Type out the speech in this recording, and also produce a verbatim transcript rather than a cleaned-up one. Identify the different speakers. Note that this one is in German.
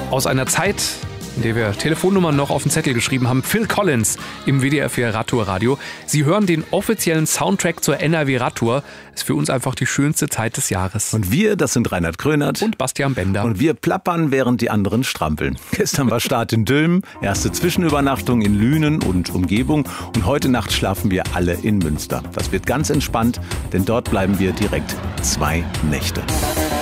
Speaker 1: Aus einer Zeit, in der wir Telefonnummern noch auf den Zettel geschrieben haben. Phil Collins im W D R vier Radtour-Radio. Sie hören den offiziellen Soundtrack zur N R W-Radtour. Ist für uns einfach die schönste Zeit des Jahres.
Speaker 2: Und wir, das sind Reinhard Krönert
Speaker 1: und Bastian Bender.
Speaker 2: Und wir plappern, während die anderen strampeln. Gestern war Start in Dülmen, erste Zwischenübernachtung in Lünen und Umgebung. Und heute Nacht schlafen wir alle in Münster. Das wird ganz entspannt, denn dort bleiben wir direkt zwei Nächte.